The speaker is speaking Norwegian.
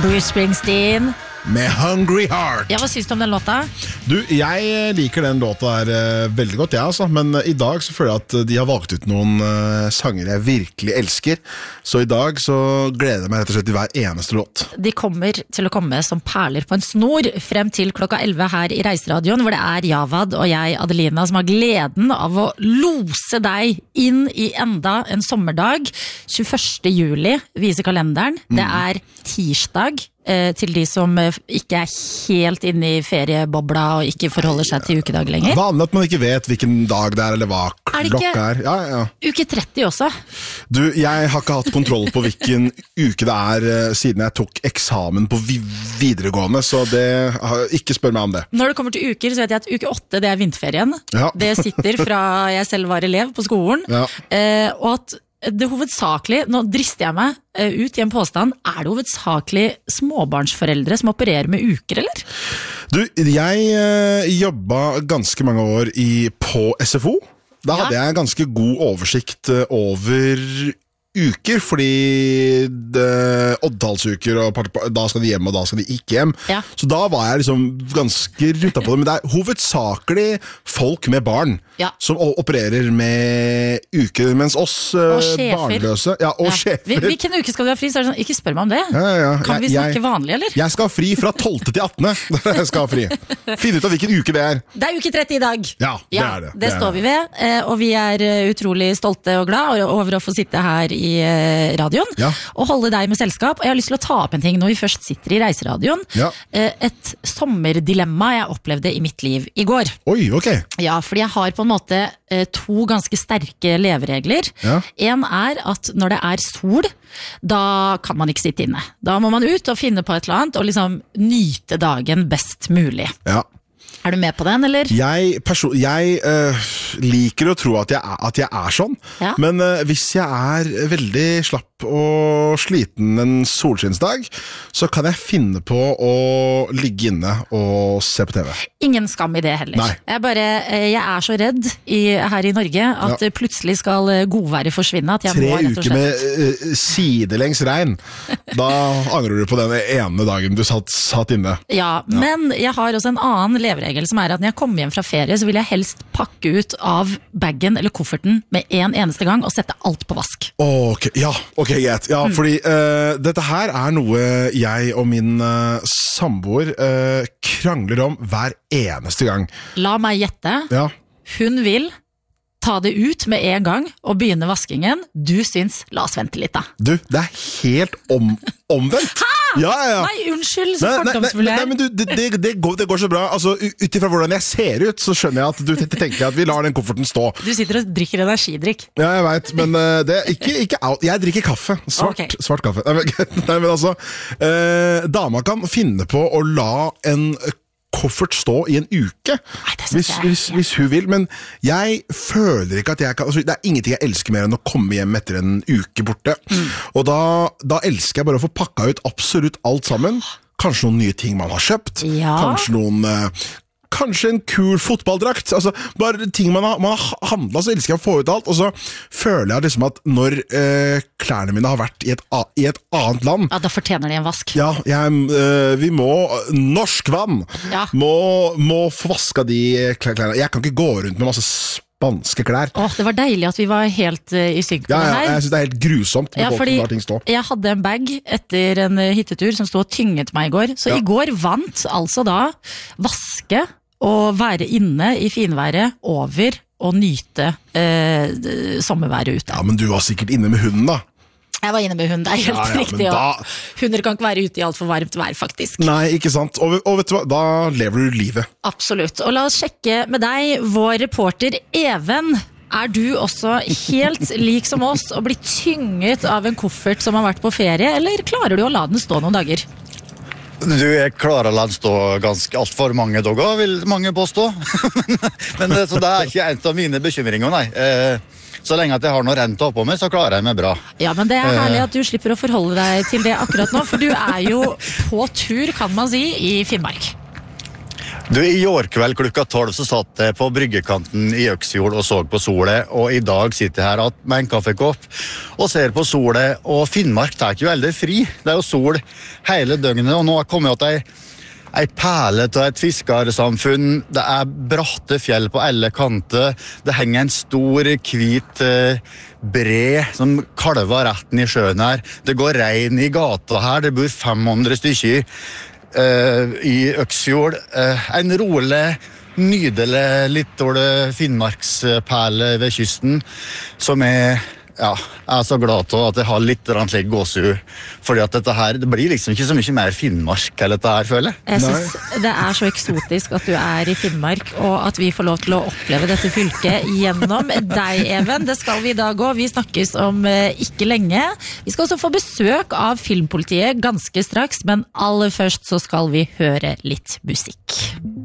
Bruce Springsteen med Hungry Heart. Ja, hva synes du om den låta? Du, jeg liker den låta der veldig godt, ja, altså. Men i dag så føler jeg at de har valgt ut noen sanger jeg virkelig elsker. Så i dag så gleder jeg meg rett og slett til hver eneste låt. De kommer til å komme som perler på en snor frem til klokka 11 her i Reiseradioen, hvor det er Javad og jeg, Adelina, som har gleden av å lose deg inn i enda en sommerdag. 21. juli viser kalenderen. Det er tirsdag. Til de som ikke er helt inne i feriebobla og ikke forholder seg til ukedag lenger. Vanlig at man ikke vet hvilken dag det er, eller hva klokka er. Ja. Uke 30 også. Du, jeg har ikke hatt kontroll på hvilken uke det er siden jeg tok eksamen på videregående, så ikke spør meg om det. Når det kommer til uker, så vet jeg at uke 8, det er vinterferien. Ja. Det sitter fra jeg selv var elev på skolen. Ja. Og at det hovedsakelig, nå drister jeg meg ut i en påstand, er det hovedsakelig småbarnsforeldre som opererer med uker, eller? Du, jeg jobbet ganske mange år på SFO. Da hadde jeg ganske god oversikt over uker, fordi oddtalsuker, og da skal de hjem, og da skal de ikke hjem. Ja. Så da var jeg liksom ganske ruta på det, men det er hovedsakelig folk med barn som opererer med uker, mens oss barnløse og sjefer. Hvilken uke skal du ha fri? Så er det sånn, ikke spør meg om det. Ja. Kan vi snakke vanlig, eller? Jeg skal ha fri fra 12. til 18. Jeg skal ha fri. Finn ut av hvilken uke det er. Det er uke 30 i dag. Ja, det er det. Det står vi ved, og vi er utrolig stolte og glad over å få sitte her i radioen og holde deg med selskap. Og jeg har lyst til å ta opp en ting når vi først sitter i Reiseradioen. Et sommerdilemma jeg opplevde i mitt liv i går. Oi, ok. Ja, fordi jeg har på en måte to ganske sterke leveregler. En er at når det er sol, da kan man ikke sitte inne. Da må man ut og finne på et eller annet og liksom nyte dagen best mulig. Ja. Er du med på den, eller? Jeg liker å tro at jeg er sånn, men hvis jeg er veldig slapp og sliten en solskinnsdag, så kan jeg finne på å ligge inne og se på TV. Ingen skam i det heller. Nei. Jeg er så redd her i Norge at plutselig skal godværet forsvinne. At jeg 3 må rett og slett. uker med sidelengs regn. Da angrer du på den ene dagen du satt inne. Ja, men jeg har også en annen leveregel som er at når jeg kommer hjem fra ferie, så vil jeg helst pakke ut av baggen eller kofferten med en eneste gang og sette alt på vask. Ok, greit. Ja, fordi dette her er noe jeg og min samboer krangler om hver eneste gang. La meg gjette. Ja. Hun vil ta det ut med en gang og begynne vaskingen. Du syns, la oss vente litt da. Du, det er helt omvendt. Hæ? Ja. Nei, unnskyld, så fordomsfull jeg. Nei, men det går så bra. Altså, ut ifra hvordan jeg ser ut, så skjønner jeg at du tenker at vi lar den kofferten stå. Du sitter og drikker energidrikk. Ja, jeg vet, men det er ikke out. Jeg drikker kaffe. Svart kaffe. Nei, men altså, dama kan finne på å la en koffert stå i en uke, hvis hun vil, men jeg føler ikke at jeg kan, altså, det er ingenting jeg elsker mer enn å komme hjem etter en uke borte, og da elsker jeg bare å få pakka ut absolutt alt sammen, kanskje noen nye ting man har kjøpt, kanskje en kul fotballdrakt, altså bare ting man har handlet, så elsker jeg å få ut alt, og så føler jeg liksom at når klærne mine har vært i et annet land, da fortjener de en vask. Ja, vi må, norsk vann, må få vaska de klærne. Jeg kan ikke gå rundt med masse spanske klær. Det var deilig at vi var helt i synk på det her. Jeg synes det er helt grusomt når folk lar ting stå. Jeg hadde en bag etter en hyttetur som stod og tynget meg i går, så i går vant altså da vaske og være inne i finværet over og nyte sommerværet ute. Ja, men du var sikkert inne med hunden da. Jeg var inne med hund, det er helt riktig. Hunder kan ikke være ute i alt for varmt vær, faktisk. Nei, ikke sant. Og vet du hva, da lever du livet. Absolutt. Og la oss sjekke med deg, vår reporter Even. Er du også helt lik som oss og blir tynget av en koffert som har vært på ferie, eller klarer du å la den stå noen dager? Jeg klarer å la den stå ganske alt for mange dager, vil mange påstå. Men så det er ikke en av mine bekymringer, nei. Så lenge at jeg har noe rent å ha på meg, så klarer jeg meg bra. Ja, men det er herlig at du slipper å forholde deg til det akkurat nå, for du er jo på tur, kan man si, i Finnmark. Du, i går kveld klokka 12 så satt jeg på bryggekanten i Øksfjord og så på solet, og i dag sitter jeg her med en kaffekopp og ser på solet, og Finnmark tar ikke veldig fri. Det jo sol hele døgnet, og nå har kommet til ei perle til et fiskersamfunn. Det bratte fjell på alle kanter. Det henger en stor, hvit bre som kalver retten i sjøen her. Det går regn i gata her. Det bor 500 stykker i Øksfjord. En rolig, nydelig, litt dårlig Finnmarksperle ved kysten, som jeg så glad til at jeg har litt slik gåsehud, fordi at dette her, det blir liksom ikke så mye mer Finnmark eller dette her, føler jeg. Jeg synes det så eksotisk at du i Finnmark, og at vi får lov til å oppleve dette fylket gjennom deg, Even. Det skal vi i dag gå. Vi snakkes om ikke lenge. Vi skal også få besøk av Filmpolitiet ganske straks, men aller først så skal vi høre litt musikk.